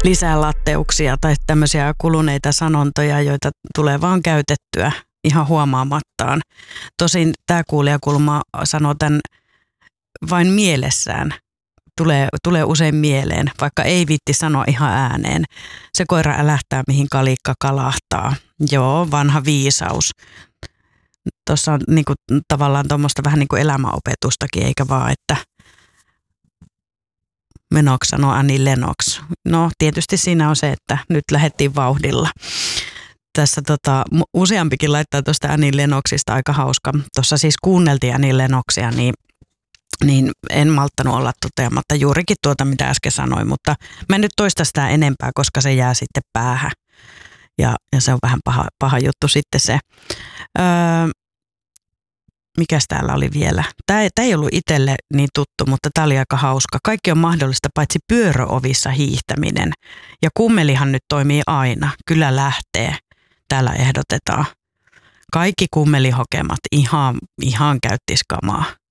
lisää latteuksia tai tämmöisiä kuluneita sanontoja, joita tulee vaan käytettyä ihan huomaamattaan. Tosin tämä kuulijakulma sanoo tämän vain mielessään. Tulee usein mieleen, vaikka ei viitti sanoa ihan ääneen. Se koira älähtää, mihin kalikka kalahtaa. Joo, vanha viisaus. Tuossa on niin kuin, tavallaan tuommoista vähän niin kuin elämäopetustakin, eikä vaan, että menoksi sanoo Annie Lennox. No tietysti siinä on se, että nyt lähdettiin vauhdilla. Tässä useampikin laittaa tuosta Annie Lennoxista aika hauska. Tuossa siis kuunneltiin Annie Lennoxia, niin en malttanut olla toteamatta juurikin tuota, mitä äsken sanoin, mutta mä en nyt toista sitä enempää, koska se jää sitten päähän. Ja se on vähän paha juttu sitten se. Mikäs täällä oli vielä? Tämä ei ollut itselle niin tuttu, mutta tämä oli aika hauska. Kaikki on mahdollista paitsi pyöröovissa hiihtäminen. Ja kummelihan nyt toimii aina. Kyllä lähtee. Täällä ehdotetaan. Kaikki kummelihokemat ihan käyttiskamaa.